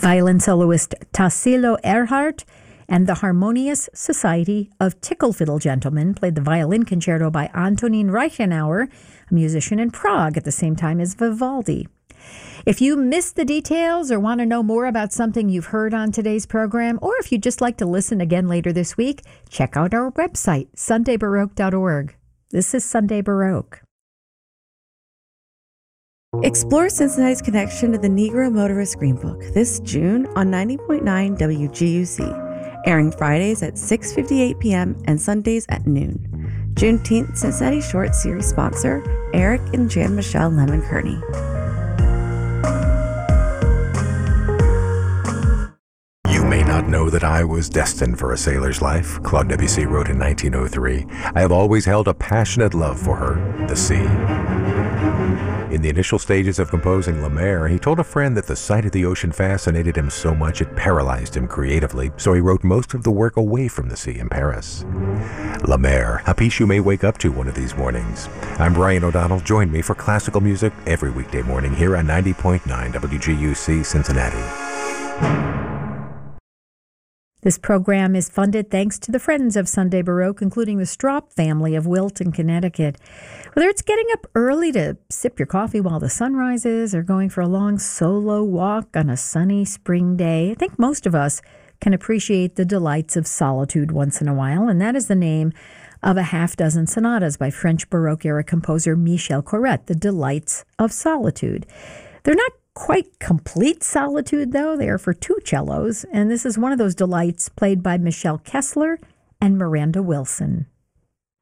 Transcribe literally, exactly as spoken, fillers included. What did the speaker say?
violin soloist Tassilo Erhardt and the Harmonious Society of Tickle Fiddle Gentlemen played the violin concerto by Antonin Reichenauer, a musician in Prague, at the same time as Vivaldi. If you missed the details or want to know more about something you've heard on today's program, or if you'd just like to listen again later this week, check out our website, sunday baroque dot org. This is Sunday Baroque. Explore Cincinnati's connection to the Negro Motorist Greenbook this June on ninety point nine W G U C, airing Fridays at six fifty-eight p.m. and Sundays at noon. Juneteenth Cincinnati Short Series sponsor, Eric and Jan Michelle Lemon-Kearney. You may not know that I was destined for a sailor's life, Claude Debussy wrote in nineteen oh three. I have always held a passionate love for her, the sea. In the initial stages of composing La Mer, he told a friend that the sight of the ocean fascinated him so much it paralyzed him creatively, so he wrote most of the work away from the sea in Paris. La Mer, a piece you may wake up to one of these mornings. I'm Brian O'Donnell. Join me for classical music every weekday morning here on ninety point nine W G U C Cincinnati. This program is funded thanks to the Friends of Sunday Baroque, including the Straub family of Wilton, Connecticut. Whether it's getting up early to sip your coffee while the sun rises or going for a long solo walk on a sunny spring day, I think most of us can appreciate the delights of solitude once in a while, and that is the name of a half dozen sonatas by French Baroque-era composer Michel Corrette, The Delights of Solitude. They're not quite complete solitude, though. They are for two cellos, and this is one of those delights played by Michelle Kessler and Miranda Wilson.